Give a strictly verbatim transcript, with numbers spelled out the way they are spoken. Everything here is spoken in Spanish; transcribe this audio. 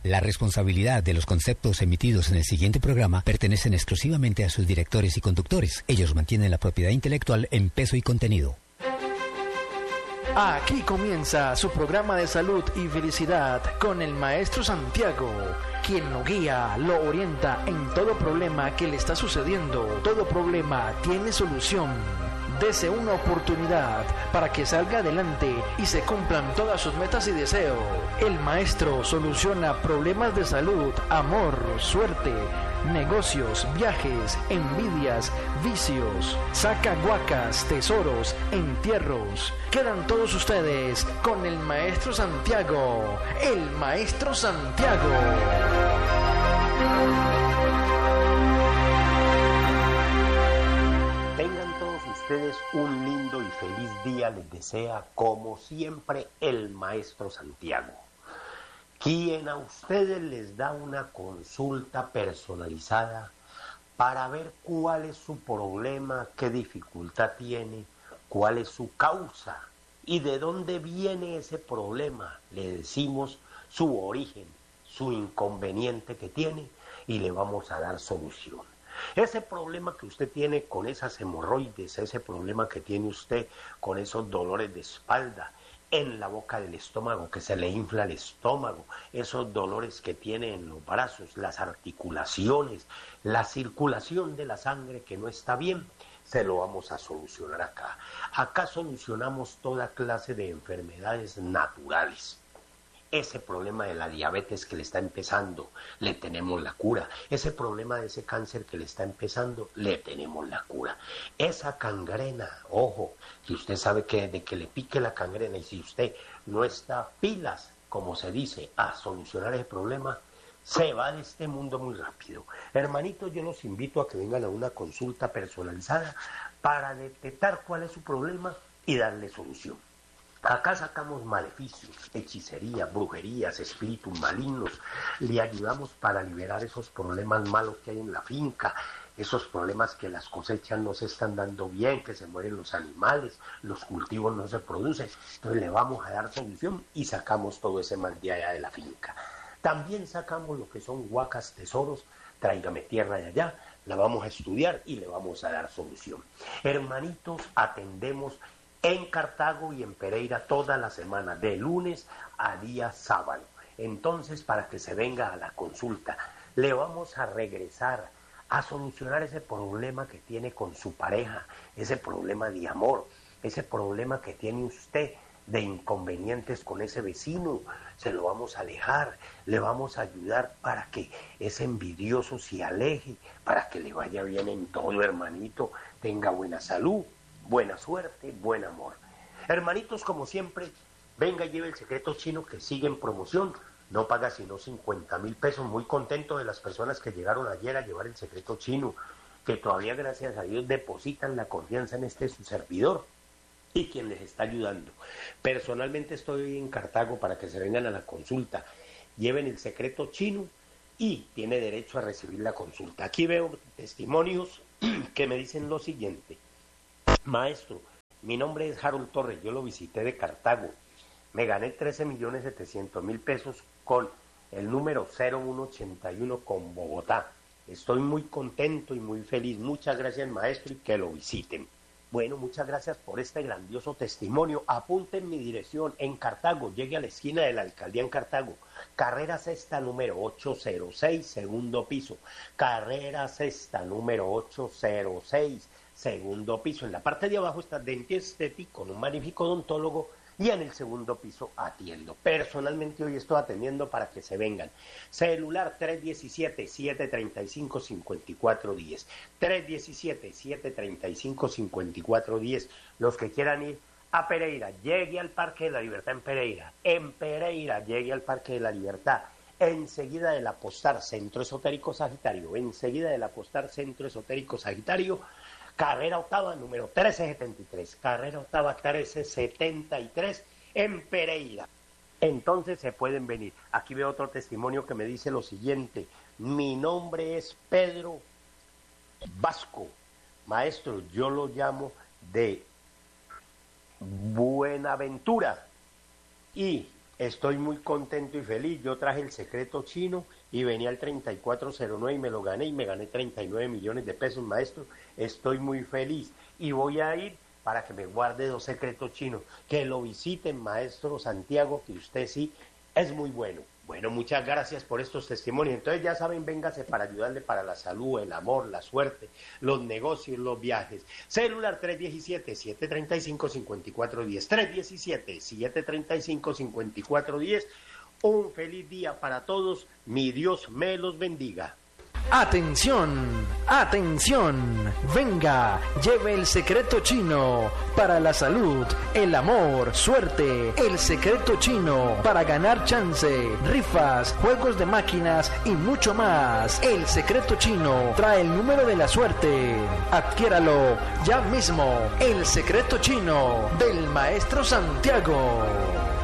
La responsabilidad de los conceptos emitidos en el siguiente programa pertenecen exclusivamente a sus directores y conductores. Ellos mantienen la propiedad intelectual en peso y contenido. Aquí comienza su programa de salud y felicidad con el maestro Santiago, quien lo guía, lo orienta en todo problema que le está sucediendo. Todo problema tiene solución. Dese una oportunidad para que salga adelante y se cumplan todas sus metas y deseos. El maestro soluciona problemas de salud, amor, suerte, negocios, viajes, envidias, vicios, saca guacas, tesoros, entierros. Quedan todos ustedes con el maestro Santiago, el maestro Santiago. Tengan todos ustedes un lindo y feliz día, les desea como siempre el maestro Santiago, quien a ustedes les da una consulta personalizada para ver cuál es su problema, qué dificultad tiene, cuál es su causa y de dónde viene ese problema. Le decimos su origen, su inconveniente que tiene y le vamos a dar solución. Ese problema que usted tiene con esas hemorroides, ese problema que tiene usted con esos dolores de espalda, en la boca del estómago, que se le infla el estómago, esos dolores que tiene en los brazos, las articulaciones, la circulación de la sangre que no está bien, se lo vamos a solucionar acá. Acá solucionamos toda clase de enfermedades naturales. Ese problema de la diabetes que le está empezando, le tenemos la cura. Ese problema de ese cáncer que le está empezando, le tenemos la cura. Esa cangrena, ojo, que usted sabe que de que le pique la cangrena y si usted no está pilas, como se dice, a solucionar ese problema, se va de este mundo muy rápido. Hermanitos, yo los invito a que vengan a una consulta personalizada para detectar cuál es su problema y darle solución. Acá sacamos maleficios, hechicería, brujerías, espíritus malignos. Le ayudamos para liberar esos problemas malos que hay en la finca, esos problemas que las cosechas no se están dando bien, que se mueren los animales, los cultivos no se producen. Entonces le vamos a dar solución y sacamos todo ese mal de allá de la finca. También sacamos lo que son huacas, tesoros, tráigame tierra de allá, la vamos a estudiar y le vamos a dar solución. Hermanitos, atendemos en Cartago y en Pereira toda la semana, de lunes a día sábado. Entonces, para que se venga a la consulta, le vamos a regresar a solucionar ese problema que tiene con su pareja, ese problema de amor, ese problema que tiene usted de inconvenientes con ese vecino. Se lo vamos a alejar, le vamos a ayudar para que ese envidioso se aleje, para que le vaya bien en todo, hermanito, tenga buena salud, buena suerte, buen amor. Hermanitos, como siempre, venga y lleve el secreto chino que sigue en promoción. No paga sino cincuenta mil pesos. Muy contento de las personas que llegaron ayer a llevar el secreto chino, que todavía, gracias a Dios, depositan la confianza en este su servidor y quien les está ayudando. Personalmente estoy en Cartago para que se vengan a la consulta. Lleven el secreto chino y tiene derecho a recibir la consulta. Aquí veo testimonios que me dicen lo siguiente. Maestro, mi nombre es Harold Torres, yo lo visité de Cartago, me gané trece millones setecientos mil pesos con el número cero uno ochenta y uno con Bogotá. Estoy muy contento y muy feliz, muchas gracias maestro y que lo visiten. Bueno, muchas gracias por este grandioso testimonio. Apunten mi dirección en Cartago, llegue a la esquina de la alcaldía en Cartago, carrera sexta número ochocientos seis, segundo piso, carrera sexta número ochocientos seis, segundo piso. En la parte de abajo está Dentista con un magnífico odontólogo y en el segundo piso atiendo. Personalmente hoy estoy atendiendo para que se vengan. Celular tres diecisiete, siete treinta y cinco, cincuenta y cuatro diez. tres diecisiete, siete treinta y cinco, cincuenta y cuatro diez. Los que quieran ir a Pereira, llegue al Parque de la Libertad en Pereira. En Pereira, llegue al Parque de la Libertad. Enseguida del Apostar Centro Esotérico Sagitario. Enseguida del Apostar Centro Esotérico Sagitario. Carrera octava, número trece setenta y tres. Carrera octava, trece setenta y tres en Pereira. Entonces se pueden venir. Aquí veo otro testimonio que me dice lo siguiente. Mi nombre es Pedro Vasco. Maestro, yo lo llamo de Buenaventura. Y Estoy muy contento y feliz. Yo traje el secreto chino y venía al treinta y cuatro cero nueve y me lo gané y me gané treinta y nueve millones de pesos, maestro. Estoy muy feliz y voy a ir para que me guarde dos secretos chinos. Que lo visiten, maestro Santiago, que usted sí es muy bueno. Bueno, muchas gracias por estos testimonios. Entonces ya saben, véngase para ayudarle para la salud, el amor, la suerte, los negocios, los viajes. Celular tres diecisiete, siete treinta y cinco, cincuenta y cuatro diez. tres diecisiete, siete treinta y cinco, cincuenta y cuatro diez. Un feliz día para todos. Mi Dios me los bendiga. Atención, atención, venga, lleve el secreto chino para la salud, el amor, suerte, el secreto chino para ganar chance, rifas, juegos de máquinas y mucho más. El secreto chino trae el número de la suerte. Adquiéralo ya mismo. El secreto chino del Maestro Santiago.